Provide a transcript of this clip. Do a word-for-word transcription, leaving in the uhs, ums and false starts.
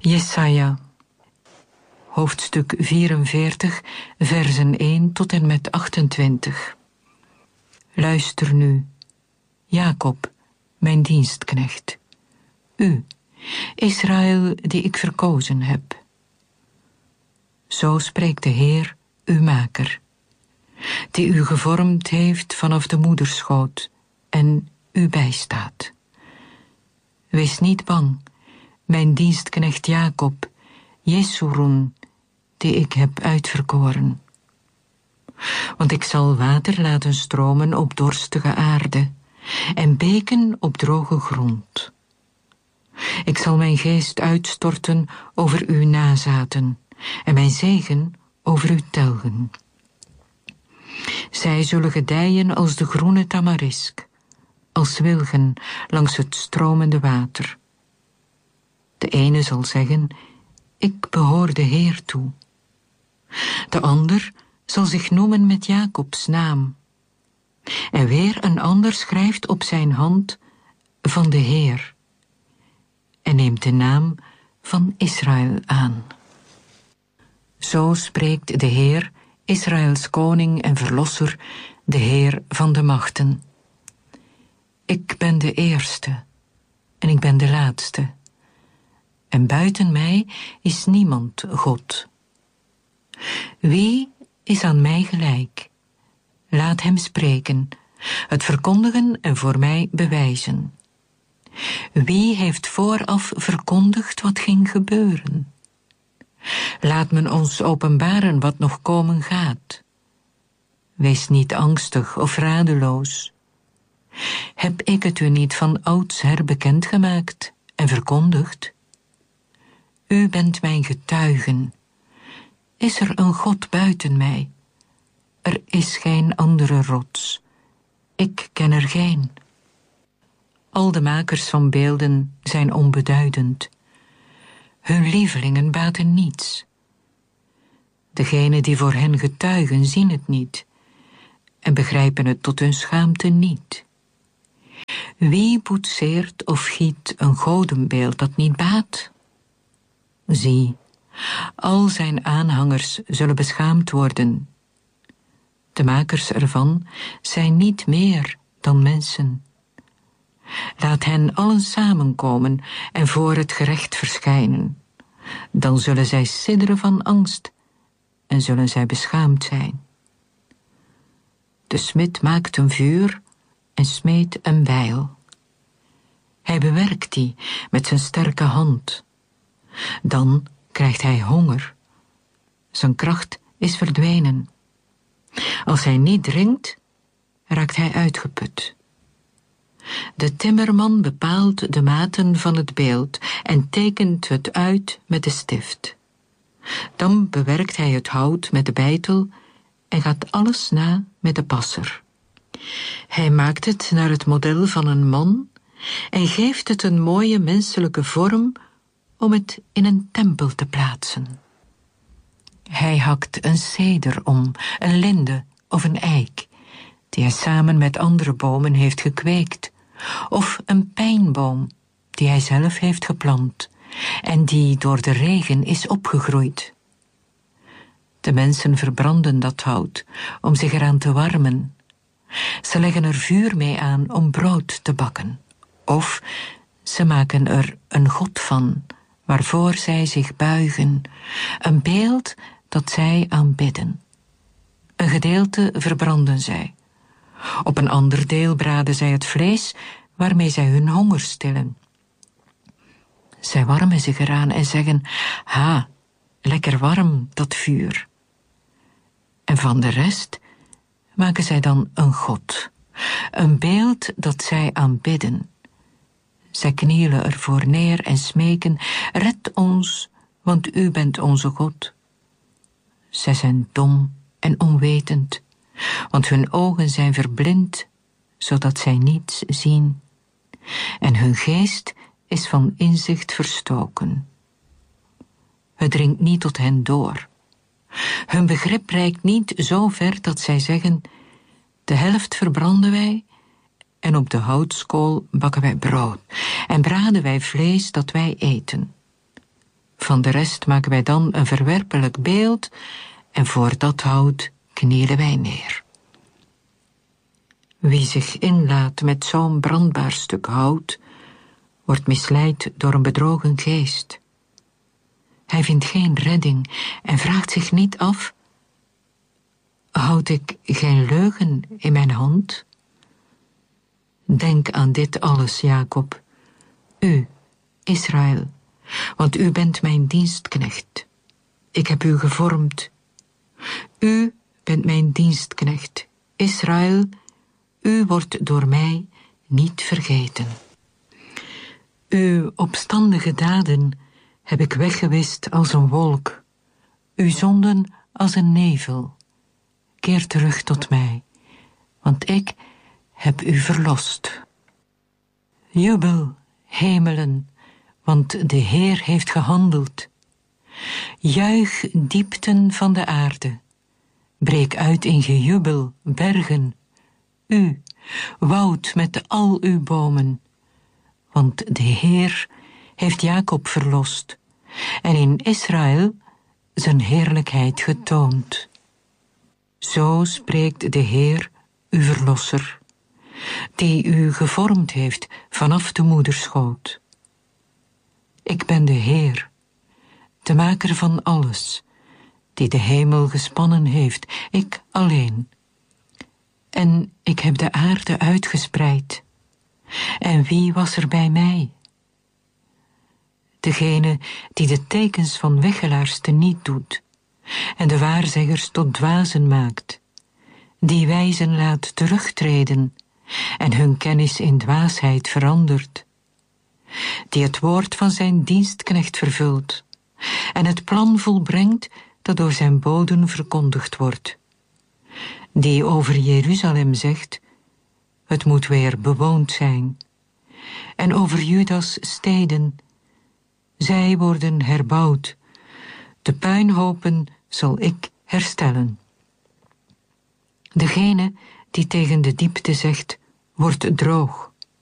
Jesaja, hoofdstuk vierenveertig, versen één tot en met achtentwintig. Luister nu, Jacob, mijn dienstknecht, u, Israël, die ik verkozen heb. Zo spreekt de Heer, uw maker, die u gevormd heeft vanaf de moederschoot en u bijstaat. Wees niet bang, mijn dienstknecht Jacob, Jesurun, die ik heb uitverkoren. Want ik zal water laten stromen op dorstige aarde en beken op droge grond. Ik zal mijn geest uitstorten over uw nazaten en mijn zegen over uw telgen. Zij zullen gedijen als de groene tamarisk, als wilgen langs het stromende water. De ene zal zeggen, ik behoor de Heer toe. De ander zal zich noemen met Jacobs naam. En weer een ander schrijft op zijn hand van de Heer en neemt de naam van Israël aan. Zo spreekt de Heer, Israëls koning en verlosser, de Heer van de machten. Ik ben de eerste en ik ben de laatste. En buiten mij is niemand God. Wie is aan mij gelijk? Laat hem spreken, het verkondigen en voor mij bewijzen. Wie heeft vooraf verkondigd wat ging gebeuren? Laat men ons openbaren wat nog komen gaat. Wees niet angstig of radeloos. Heb ik het u niet van oudsher bekendgemaakt en verkondigd? U bent mijn getuigen. Is er een God buiten mij? Er is geen andere rots. Ik ken er geen. Al de makers van beelden zijn onbeduidend. Hun lievelingen baten niets. Degenen die voor hen getuigen zien het niet en begrijpen het tot hun schaamte niet. Wie boetseert of giet een godenbeeld dat niet baat? Zie, al zijn aanhangers zullen beschaamd worden. De makers ervan zijn niet meer dan mensen. Laat hen allen samenkomen en voor het gerecht verschijnen. Dan zullen zij sidderen van angst en zullen zij beschaamd zijn. De smid maakt een vuur en smeet een bijl. Hij bewerkt die met zijn sterke hand. Dan krijgt hij honger. Zijn kracht is verdwenen. Als hij niet drinkt, raakt hij uitgeput. De timmerman bepaalt de maten van het beeld en tekent het uit met de stift. Dan bewerkt hij het hout met de beitel en gaat alles na met de passer. Hij maakt het naar het model van een man en geeft het een mooie menselijke vorm om het in een tempel te plaatsen. Hij hakt een ceder om, een linde of een eik, die hij samen met andere bomen heeft gekweekt, of een pijnboom die hij zelf heeft geplant en die door de regen is opgegroeid. De mensen verbranden dat hout om zich eraan te warmen. Ze leggen er vuur mee aan om brood te bakken, of ze maken er een god van, waarvoor zij zich buigen, een beeld dat zij aanbidden. Een gedeelte verbranden zij. Op een ander deel braden zij het vlees waarmee zij hun honger stillen. Zij warmen zich eraan en zeggen, ha, lekker warm dat vuur. En van de rest maken zij dan een god, een beeld dat zij aanbidden. Zij knielen ervoor neer en smeken, red ons, want u bent onze God. Zij zijn dom en onwetend, want hun ogen zijn verblind, zodat zij niets zien. En hun geest is van inzicht verstoken. Het dringt niet tot hen door. Hun begrip reikt niet zo ver dat zij zeggen, de helft verbranden wij en op de houtskool bakken wij brood en braden wij vlees dat wij eten. Van de rest maken wij dan een verwerpelijk beeld en voor dat hout knielen wij neer. Wie zich inlaat met zo'n brandbaar stuk hout, wordt misleid door een bedrogen geest. Hij vindt geen redding en vraagt zich niet af: houd ik geen leugen in mijn hand? Denk aan dit alles, Jacob, u, Israël, want u bent mijn dienstknecht. Ik heb u gevormd. U bent mijn dienstknecht, Israël, u wordt door mij niet vergeten. Uw opstandige daden heb ik weggewist als een wolk, uw zonden als een nevel. Keer terug tot mij, want ik heb u verlost. Jubel, hemelen, want de Heer heeft gehandeld. Juich, diepten van de aarde. Breek uit in gejubel, bergen. U, woud met al uw bomen. Want de Heer heeft Jacob verlost en in Israël zijn heerlijkheid getoond. Zo spreekt de Heer, uw verlosser, die u gevormd heeft vanaf de moederschoot. Ik ben de Heer, de maker van alles, die de hemel gespannen heeft, ik alleen. En ik heb de aarde uitgespreid. En wie was er bij mij? Degene die de tekens van wegelaars teniet doet en de waarzeggers tot dwazen maakt, die wijzen laat terugtreden en hun kennis in dwaasheid verandert, die het woord van zijn dienstknecht vervult en het plan volbrengt dat door zijn boden verkondigd wordt, die over Jeruzalem zegt: het moet weer bewoond zijn, en over Judas steden: zij worden herbouwd, de puinhopen zal ik herstellen. Degene die tegen de diepte zegt: word droog,